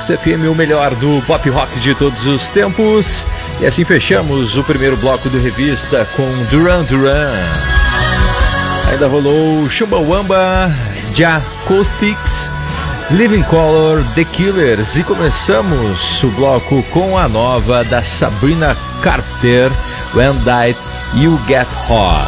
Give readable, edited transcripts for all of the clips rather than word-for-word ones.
UX FM, o melhor do pop rock de todos os tempos. E assim fechamos o primeiro bloco do Revista com Duran Duran. Ainda rolou Chumbawamba, Acoustics, Living Colour, The Killers. E começamos o bloco com a nova da Sabrina Carpenter, When Died You Get Hot.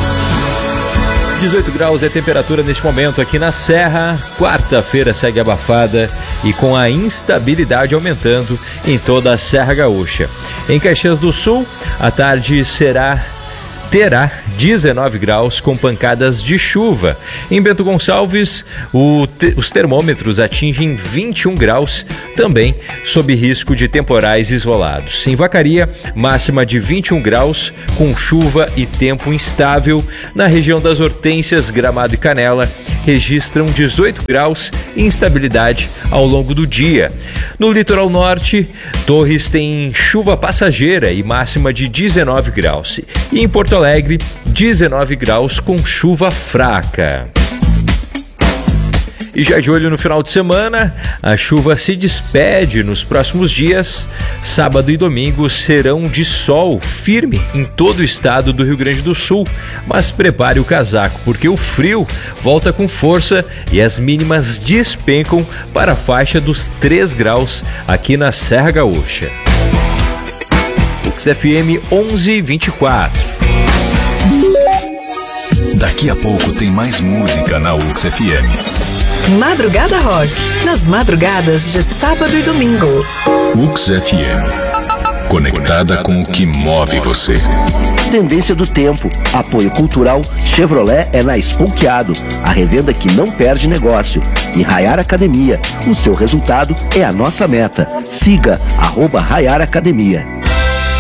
18 graus é a temperatura neste momento aqui na Serra. Quarta-feira segue abafada e com a instabilidade aumentando em toda a Serra Gaúcha. Em Caxias do Sul, a tarde terá 19 graus com pancadas de chuva. Em Bento Gonçalves, os termômetros atingem 21 graus, também sob risco de temporais isolados. Em Vacaria, máxima de 21 graus com chuva e tempo instável. Na região das Hortênsias, Gramado e Canela, registram 18 graus e instabilidade ao longo do dia. No litoral norte, Torres tem chuva passageira e máxima de 19 graus. E em Porto Alegre, 19 graus com chuva fraca. E já de olho no final de semana, a chuva se despede nos próximos dias. Sábado e domingo serão de sol firme em todo o estado do Rio Grande do Sul. Mas prepare o casaco, porque o frio volta com força e as mínimas despencam para a faixa dos 3 graus aqui na Serra Gaúcha. UX FM 1124. Daqui a pouco tem mais música na UX FM. Madrugada Rock, nas madrugadas de sábado e domingo. UX FM, conectada com o que move você. Tendência do tempo, apoio cultural, Chevrolet é na Esponqueado, a revenda que não perde negócio. E Rayar Academia, o seu resultado é a nossa meta. Siga @Rayar Academia.